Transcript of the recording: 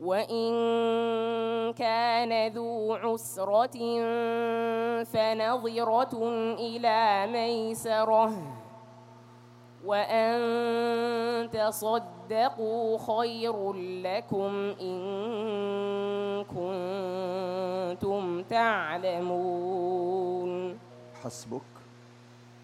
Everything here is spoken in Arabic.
وإن كان ذو عسرة فنظرة إلى ميسرة وأن تصدقوا خير لكم إن كنتم تعلمون. حسبك.